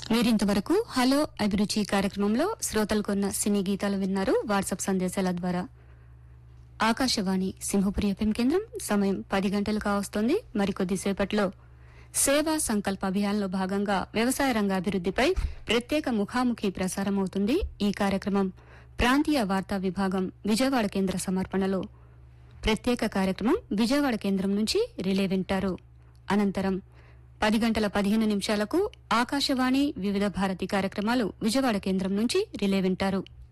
మీరింతవరకు హలో అభిరుచి కార్యక్రమంలో శ్రోతలు కొన్న సినీ గీతాలు విన్నారు వాట్సాప్ సందేశాల ద్వారా. ఆకాశవాణి సింహపురి ఎఫ్ఎం కేంద్రం సమయం 10 గంటలు కావస్తోంది. మరికొద్దిసేపట్లో సేవా సంకల్ప అభియాన్లో భాగంగా వ్యవసాయ రంగ అభివృద్దిపై ప్రత్యేక ముఖాముఖి ప్రసారమవుతుంది. ఈ కార్యక్రమం ప్రాంతీయ వార్తా విభాగం విజయవాడ కేంద్ర సమర్పణలో ప్రత్యేక కార్యక్రమం విజయవాడ కేంద్రం నుంచి రిలే వింటారు. అనంతరం 10 గంటల 15 నిమిషాలకు ఆకాశవాణి వివిధ భారతి కార్యక్రమాలు విజయవాడ కేంద్రం నుంచి రిలే వింటారు.